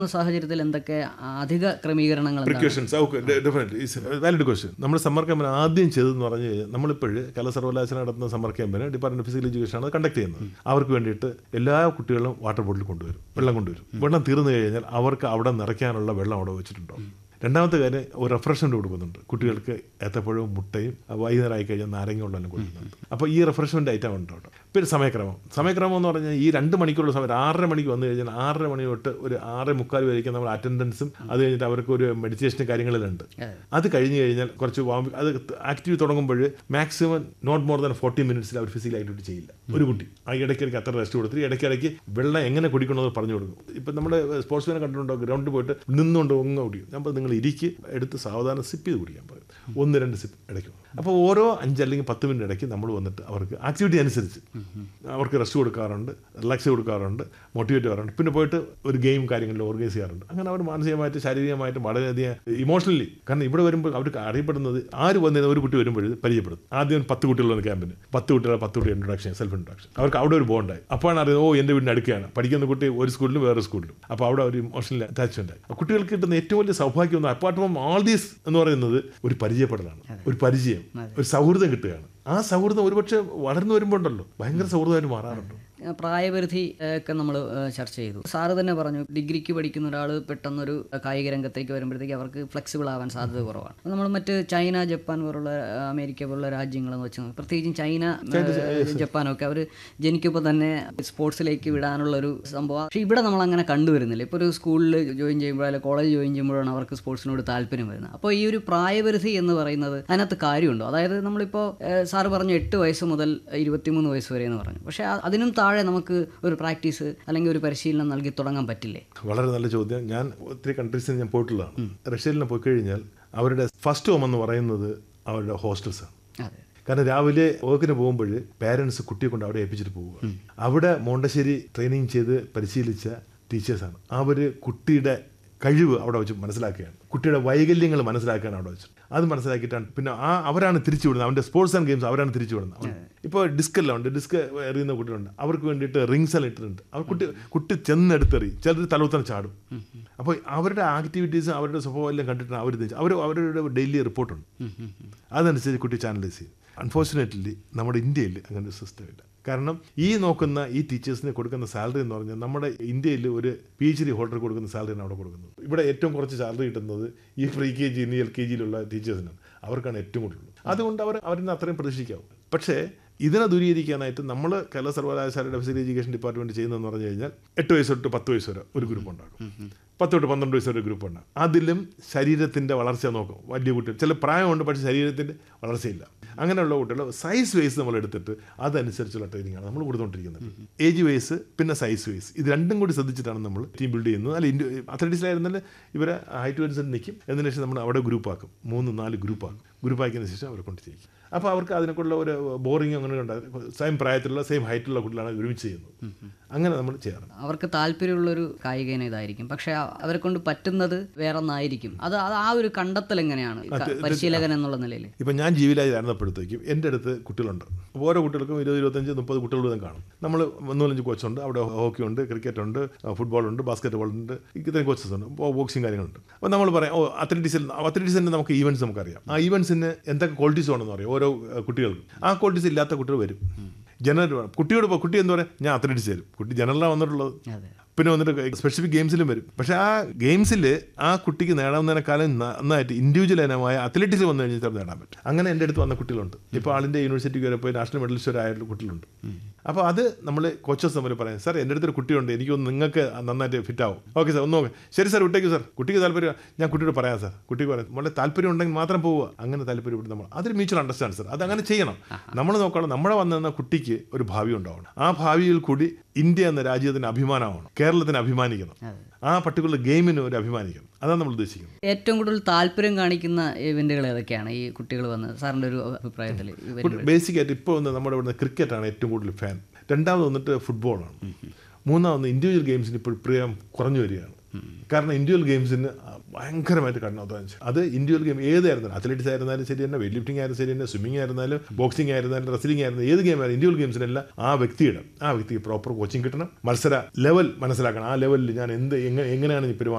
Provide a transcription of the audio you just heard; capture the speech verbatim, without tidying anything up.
സാഹചര്യത്തിൽ എന്തൊക്കെ അധിക ക്രമീകരണങ്ങൾ? Precautions okay definitely valid question. നമ്മൾ സമ്മർ ക്യാമ്പിന് ആദ്യം ചെയ്തതെന്ന് പറഞ്ഞു കഴിഞ്ഞാൽ നമ്മളിപ്പോൾ കേരള സർവകലാശാല നടത്തുന്ന സമ്മർ ക്യാമ്പിന് ഡിപ്പാർട്ട്മെന്റ് ഓഫ് ഫിസിക്കൽ എഡ്യൂക്കേഷൻ ആണ് കണ്ടക്ട് ചെയ്യുന്നത്. അവർക്ക് വേണ്ടിയിട്ട് എല്ലാ കുട്ടികളും വാട്ടർ ബോട്ടിൽ കൊണ്ടുവരും, വെള്ളം കൊണ്ടുവരും. വെള്ളം തീർന്നു കഴിഞ്ഞാൽ അവർക്ക് അവിടെ നിറയ്ക്കാനുള്ള വെള്ളം അവിടെ വെച്ചിട്ടുണ്ടാവും. രണ്ടാമത്തെ കാര്യം ഒരു റിഫ്രഷ്മെന്റ് കൊടുക്കുന്നുണ്ട് കുട്ടികൾക്ക്. ഏത്തപ്പഴവും മുട്ടയും വൈകുന്നേരം ആയി കഴിഞ്ഞാൽ നാരങ്ങ വെള്ളം കൊടുക്കുന്നുണ്ട്. അപ്പോൾ ഈ റിഫ്രഷ്മെന്റ് ഐറ്റം ഉണ്ട് അവിടെ. പിന്നെ സമയക്രമം സമയക്രമം എന്ന് പറഞ്ഞാൽ ഈ രണ്ട് മണിക്കൂറുള്ള സമയം ആറര മണിക്ക് വന്നു കഴിഞ്ഞാൽ ആറര മണി തൊട്ട് ഒരു ആറ് മുക്കാൽ വരേക്കും നമ്മൾ അറ്റൻഡൻസും അത് കഴിഞ്ഞിട്ട് അവർക്ക് ഒരു മെഡിറ്റേഷൻ കാര്യങ്ങളിലുണ്ട്. അത് കഴിഞ്ഞ് കഴിഞ്ഞാൽ കുറച്ച് അത് ആക്റ്റീവ് തുടങ്ങുമ്പോൾ maximum not more than forty മിനിറ്റ്സിൽ our physical activity ചെയ്യില്ല ഒരു കുട്ടി. ആ ഇടയ്ക്കിടയ്ക്ക് അത്ര റെസ്റ്റ് കൊടുത്തിട്ട് ഇടയ്ക്കിടയ്ക്ക് വെള്ളം എങ്ങനെ കുടിക്കണമെന്ന് പറഞ്ഞു കൊടുക്കും. ഇപ്പം നമ്മുടെ സ്പോർട്സ്മാനെ കണ്ടിട്ടുണ്ടോ, ഗ്രൗണ്ടിൽ പോയിട്ട് നിന്നുകൊണ്ട് ഒങ്ങ കുടിക്കും. അപ്പോൾ നിങ്ങൾ ഇരിക്ക് എടുത്ത് സാവധാനം സിപ്പ് ചെയ്ത് കുടിക്കാൻ പറയും. ഒന്ന് രണ്ട് സിപ്പ് ഇടയ്ക്ക്. അപ്പോൾ ഓരോ അഞ്ച് അല്ലെങ്കിൽ പത്ത് മിനിറ്റ് ഇടയ്ക്ക് നമ്മൾ വന്നിട്ട് അവർക്ക് ആക്ടിവിറ്റി അനുസരിച്ച് അവർക്ക് റെസ്റ്റ് കൊടുക്കാറുണ്ട്, റിലാക്സ് കൊടുക്കാറുണ്ട്, മോട്ടിവേറ്റ് ചെയ്യാറുണ്ട്. പിന്നെ പോയിട്ട് ഒരു ഗെയിം കാര്യങ്ങളിൽ ഓർഗനൈസ് ചെയ്യാറുണ്ട്. അങ്ങനെ അവർ മാനസികമായിട്ട് ശാരീരികമായിട്ട് വളരെയധികം ഇമോഷണലി, കാരണം ഇവിടെ വരുമ്പോൾ അവർക്ക് അറിയപ്പെടുന്നത് ആര് വന്നത് ഒരു കുട്ടി വരുമ്പോൾ പരിചയപ്പെടും. ആദ്യം പത്ത് കുട്ടികളുടെ ക്യാമ്പിന് പത്ത് കുട്ടികളെ പത്ത് കുട്ടി ഇൻട്രൊഡക്ഷൻ, സെൽഫ് ഇൻട്രൊഡക്ഷൻ. അവർക്ക് അവിടെ ഒരു ബോണ്ടായി. അപ്പോഴാണ് അറിയുന്നത് ഓ എൻ്റെ വീടിന് അടുക്കുകയാണ്. പഠിക്കുന്ന കുട്ടി ഒരു സ്കൂളിലും വേറെ സ്കൂളിലും. അപ്പോൾ അവിടെ ഒരു ഇമോഷണൽ അറ്റാച്ച്മെന്റ് ആയി. കുട്ടികൾക്ക് കിട്ടുന്ന ഏറ്റവും വലിയ സൗഭാഗ്യം അപ്പാർട്ട് ഫ്രം ഓൾ ദീസ് എന്ന് പറയുന്നത് ഒരു പരിചയപ്പെടലാണ്, ഒരു പരിചയം, ഒരു സൗഹൃദം കിട്ടുകയാണ്. ആ സൗഹൃദം ഒരുപക്ഷെ വളർന്നു വരുമ്പോൾ ഉണ്ടല്ലോ ഭയങ്കര സൗഹൃദമായിട്ട് മാറാറുണ്ട്. പ്രായപരിധി ഒക്കെ നമ്മൾ ചർച്ച ചെയ്തു. സാറ് തന്നെ പറഞ്ഞു ഡിഗ്രിക്ക് പഠിക്കുന്ന ഒരാൾ പെട്ടെന്നൊരു കായിക രംഗത്തേക്ക് വരുമ്പോഴത്തേക്ക് അവർക്ക് ഫ്ലെക്സിബിൾ ആവാൻ സാധ്യത കുറവാണ്. നമ്മൾ മറ്റ് ചൈന, ജപ്പാൻ പോലുള്ള അമേരിക്ക പോലുള്ള രാജ്യങ്ങളെന്ന് വെച്ചാൽ പ്രത്യേകിച്ചും ചൈന, ജപ്പാനൊക്കെ അവർ ജനിക്കുമ്പോൾ തന്നെ സ്പോർട്സിലേക്ക് വിടാനുള്ള ഒരു സംഭവം. പക്ഷേ ഇവിടെ നമ്മൾ അങ്ങനെ കണ്ടുവരുന്നില്ല. ഇപ്പോൾ ഒരു സ്കൂളിൽ ജോയിൻ ചെയ്യുമ്പോൾ അല്ലെങ്കിൽ കോളേജ് ജോയിൻ ചെയ്യുമ്പോഴാണ് അവർക്ക് സ്പോർട്സിനോട് താല്പര്യം വരുന്നത്. അപ്പോൾ ഈ ഒരു പ്രായപരിധി എന്ന് പറയുന്നത് അതിനകത്ത് കാര്യമുണ്ടോ? അതായത് നമ്മളിപ്പോൾ സാറ് പറഞ്ഞു എട്ട് വയസ്സ് മുതൽ ഇരുപത്തിമൂന്ന് വയസ്സ് വരെ എന്ന് പറഞ്ഞു. പക്ഷേ അതിനും താഴെ നമുക്ക് ഒരു പ്രാക്ടീസ് അല്ലെങ്കിൽ ഒരു പരിശീലനം നൽകി തുടങ്ങാൻ പറ്റില്ലേ? വളരെ നല്ല ചോദ്യം. ഞാൻ ഒത്തിരി കൺട്രീസിൽ ഞാൻ പോയിട്ടുള്ളതാണ്. റഷ്യയിൽ പോയി കഴിഞ്ഞാൽ അവരുടെ ഫസ്റ്റ് ഹോം എന്ന് പറയുന്നത് അവരുടെ ഹോസ്റ്റൽസാണ്. കാരണം രാവിലെ വർക്കിന് പോകുമ്പോൾ പേരൻസ് കുട്ടിയെ കൊണ്ട് അവിടെ ഏൽപ്പിച്ചിട്ട് പോവുക. അവിടെ മോണ്ടശ്ശേരി ട്രെയിനിങ് ചെയ്ത് പരിശീലിച്ച ടീച്ചേഴ്സാണ്. അവർ കുട്ടിയുടെ കഴിവ് അവിടെ വെച്ച് മനസ്സിലാക്കുകയാണ്, കുട്ടിയുടെ വൈകല്യങ്ങൾ മനസ്സിലാക്കുകയാണ് അവിടെ വെച്ച്. അത് മനസ്സിലാക്കിയിട്ടാണ് പിന്നെ ആ അവരാണ് തിരിച്ചു വിടുന്നത്. അവൻ്റെ സ്പോർട്സ് ആൻഡ് ഗെയിംസ് അവരാണ് തിരിച്ചു വിടുന്നത്. ഇപ്പോൾ ഡിസ്ക് എല്ലാം ഉണ്ട്, ഡിസ്ക് എറിയുന്ന കുട്ടികളുണ്ട്. അവർക്ക് വേണ്ടിയിട്ട് റിങ്സ് എല്ലാം ഇട്ടിട്ടുണ്ട്. അവർ കുട്ടി കുട്ടി ചെന്നെടുത്തെറിയും, ചിലർ തലവുത്തന്നെ ചാടും. അപ്പോൾ അവരുടെ ആക്ടിവിറ്റീസ് അവരുടെ സ്വഭാവം എല്ലാം കണ്ടിട്ടാണ് അവർ അവർ അവരുടെ ഡെയിലി റിപ്പോർട്ടുണ്ട്. അതനുസരിച്ച് കുട്ടി ചാനലൈസ് ചെയ്യും. അൺഫോർച്ചുനേറ്റ്ലി നമ്മുടെ ഇന്ത്യയിൽ അങ്ങനെ ഒരു സിസ്റ്റം ഇല്ല. കാരണം ഈ നോക്കുന്ന ഈ ടീച്ചേഴ്സിന് കൊടുക്കുന്ന സാലറി എന്ന് പറഞ്ഞാൽ നമ്മുടെ ഇന്ത്യയിൽ ഒരു പി എച്ച് ഡി ഹോൾഡർ കൊടുക്കുന്ന സാലറിയാണ് അവിടെ കൊടുക്കുന്നത്. ഇവിടെ ഏറ്റവും കുറച്ച് സാലറി കിട്ടുന്നത് ഈ പ്രീ കെ ജി ഇനി എൽ കെ ജിയിലുള്ള ടീച്ചേഴ്സിനാണ്. അവർക്കാണ് ഏറ്റവും കൂടുതൽ. അതുകൊണ്ട് അവർ അവരിൽ നിന്ന് അത്രയും പ്രതീക്ഷിക്കാവും. പക്ഷേ ഇതിനെ ദൂരീകരിക്കാനായിട്ട് നമ്മൾ കേരള സർവകലാശാലയുടെ ഫിസിക്കൽ എഡ്യൂക്കേഷൻ ഡിപ്പാർട്ട്മെൻറ്റ് ചെയ്യുന്നതെന്ന് പറഞ്ഞു കഴിഞ്ഞാൽ എട്ട് വയസ്സ് തൊട്ട് പത്ത് വയസ്സ് വരെ ഒരു ഗ്രൂപ്പ് ഉണ്ടാകും, പത്ത് തൊട്ട് പന്ത്രണ്ട് വയസ്സ് വരെ ഗ്രൂപ്പ് ഉണ്ടാകും. അതിലും ശരീരത്തിൻ്റെ വളർച്ച നോക്കും. വലിയ കുട്ടികൾ ചില പ്രായമുണ്ട്, പക്ഷേ ശരീരത്തിൻ്റെ വളർച്ചയില്ല. അങ്ങനെയുള്ള കുട്ടികൾ സൈസ് വൈസ് നമ്മൾ എടുത്തിട്ട് അതനുസരിച്ചുള്ള ട്രെയിനിങ്ങാണ് നമ്മൾ കൊടുത്തുകൊണ്ടിരിക്കുന്നത്. ഏജ് വൈസ് പിന്നെ സൈസ് വൈസ് ഇത് രണ്ടും കൂടി ശ്രദ്ധിച്ചിട്ടാണ് നമ്മൾ ടീം ബിൽഡ് ചെയ്യുന്നത്. അല്ല ഇന്ത്യ അത്ലറ്റിക്സിലായിരുന്നാൽ ഇവരെ ഹൈറ്റ് അനുസരിച്ച് നിൽക്കും. എന്നതിന് ശേഷം നമ്മൾ അവിടെ ഗ്രൂപ്പാക്കും, മൂന്ന് നാല് ഗ്രൂപ്പാക്കും. ഗ്രൂപ്പാക്കിയതിന് ശേഷം അവരെ കൊണ്ട് ചെയ്യിക്കും. അപ്പോൾ അവർക്ക് അതിനൊക്കെയുള്ള ഒരു ബോറിങ് അങ്ങനെ ഉണ്ടാകും. സെയിം പ്രായത്തിലുള്ള സെയിം ഹൈറ്റുള്ള കുട്ടികളാണ് ഒരുമിച്ച് ചെയ്യുന്നത്. അങ്ങനെ നമ്മൾ ചെയ്യാറുണ്ട്. അവർക്ക് താല്പര്യമുള്ളൊരു കായിക ഇനം ഇതായിരിക്കും, പക്ഷേ അവരെ കൊണ്ട് പറ്റുന്നത് വേറെ ഒന്നായിരിക്കും. അത് ആ ഒരു കണ്ടെത്തൽ എങ്ങനെയാണ് പരിശീലകൻ എന്നുള്ള നിലയിൽ? ഇപ്പം ഞാൻ ജീവിലായി ആയിരുന്നപ്പോഴത്തേക്കും എൻ്റെ അടുത്ത് കുട്ടികളുണ്ട്. ഓരോ കുട്ടികൾക്കും ഇരുപത് ഇരുപത്തഞ്ച് മുപ്പത് കുട്ടികൾ വീതം കാണും. നമ്മൾ മൂന്നാലഞ്ച് കോച്ചുണ്ട്. അവിടെ ഹോക്കി ഉണ്ട്, ക്രിക്കറ്റ് ഉണ്ട്, ഫുട്ബോൾ ഉണ്ട്, ബാസ്കറ്റ് ബോൾ ഉണ്ട്, ഇത്രയും കോച്ചസ് ഉണ്ട്, ബോക്സിങ് കാര്യങ്ങളുണ്ട്. അപ്പോൾ നമ്മൾ പറയാം ഓ അത്ലറ്റിക്സിൽ അത്ലറ്റിക്സിൻ്റെ നമുക്ക് ഈവൻറ്റ്സ് നമുക്കറിയാം. ആ ഈവൻറ്റ്സിന് എന്തൊക്കെ ക്വാളിറ്റീസ് വേണമെന്ന് പറയും ഓരോ കുട്ടികൾക്കും. ആ ക്വാളിറ്റീസ് ഇല്ലാത്ത കുട്ടികൾ വരും. ജനറൽ കുട്ടിയോട് കുട്ടി എന്താ പറയുക, ഞാൻ അത്ലറ്റിക്സ് തരും. കുട്ടി ജനറലാണ് വന്നിട്ടുള്ളത്. പിന്നെ വന്നിട്ട് സ്പെസിഫിക് ഗെയിംസിലും വരും. പക്ഷേ ആ ഗെയിംസിൽ ആ കുട്ടിക്ക് നേടാവുന്നതിനേക്കാളും നന്നായിട്ട് ഇൻഡിവിജ്വൽ ഇനമായ അത്ലറ്റിക്സിൽ വന്നു കഴിഞ്ഞാൽ ചിലപ്പോൾ നേടാൻ പറ്റും. അങ്ങനെ എൻ്റെ അടുത്ത് വന്ന കുട്ടികളുണ്ട്. ഇപ്പോൾ ആളിൻ്റെ യൂണിവേഴ്സിറ്റിക്ക് വരെ പോയി നാഷണൽ മെഡലിസ്റ്റ് കുട്ടികളുണ്ട്. അപ്പോൾ അത് നമ്മൾ കോച്ചസ് തമ്മിൽ പറയാം, സാർ എൻ്റെ അടുത്തൊരു കുട്ടിയുണ്ട്, എനിക്കൊന്ന് നിങ്ങൾക്ക് നന്നായിട്ട് ഫിറ്റ് ആവും. ഓക്കെ സാർ, ഒന്ന് നോക്കാം. ശരി സാർ, വിട്ടേക്ക് സാർ, കുട്ടിക്ക് താല്പര്യം, ഞാൻ കുട്ടിയോട് പറയാം സാർ. കുട്ടിക്ക് പറയാം വളരെ താല്പര്യം ഉണ്ടെങ്കിൽ മാത്രം പോവുക. അങ്ങനെ താല്പര്യം നമ്മൾ അതൊരു മ്യൂച്വൽ അണ്ടർസ്റ്റാൻഡ് സാർ, അതങ്ങനെ ചെയ്യണം. നമ്മൾ നോക്കണം നമ്മുടെ വന്നിരുന്ന കുട്ടിക്ക് ഒരു ഭാവി ഉണ്ടാവണം. ആ ഭാവിയിൽ കൂടി ഇന്ത്യ എന്ന രാജ്യത്തിന് അഭിമാനമാണ്, കേരളത്തിന് അഭിമാനിക്കണം, ആ പർട്ടിക്കുലർ ഗെയിമിന് ഒരു അഭിമാനിക്കണം. അതാണ് നമ്മൾ ഉദ്ദേശിക്കുന്നത്. ഏറ്റവും കൂടുതൽ താല്പര്യം കാണിക്കുന്ന ഇവന്റുകൾ ഏതൊക്കെയാണ് ഈ കുട്ടികൾ വന്ന് സാറിൻ്റെ ഒരു അഭിപ്രായത്തിൽ? ബേസിക് ആയിട്ട് ഇപ്പോൾ വന്ന് നമ്മുടെ ഇവിടുന്ന് ക്രിക്കറ്റാണ് ഏറ്റവും കൂടുതൽ ഫാൻ. രണ്ടാമത് വന്നിട്ട് ഫുട്ബോളാണ്. മൂന്നാമത് ഇൻഡിവിജ്വൽ ഗെയിംസിന് ഇപ്പോൾ പ്രിയം കുറഞ്ഞു വരികയാണ്. കാരണം ഇൻഡിവിജ്വൽ ഗെയിംസിന് ഭയങ്കരമായിട്ട് കഠിനാധ്വാനം ചെയ്യും. അത് ഇൻഡിവിജ്വൽ ഗെയിം ഏതായിരുന്നാലും, അത്ലറ്റിക്സ് ആയിരുന്നാലും ശരി തന്നെ, വെയിറ്റ് ലിഫ്റ്റിംഗ് ആയാലും ശരി തന്നെ, സ്വിമ്മിംഗ് ആയിരുന്നാലും, ബോക്സിംഗ് ആയിരുന്നാലും, റെസ്ലിംഗ് ആയിരുന്നാലും, ഏത് ഗെയിം ആയാലും ഇൻഡിവിജ്വൽ ഗെയിംസിനെല്ലാം ആ വ്യക്തിയുടെ ആ വ്യക്തിക്ക് പ്രോപ്പർ കോച്ചിങ് കിട്ടണം, മത്സര ലെവൽ മനസ്സിലാക്കണം. ആ ലെവലിൽ ഞാൻ എന്ത് എങ്ങനെ എങ്ങനെയാണ് ഈ പെരുമാറുന്നത്,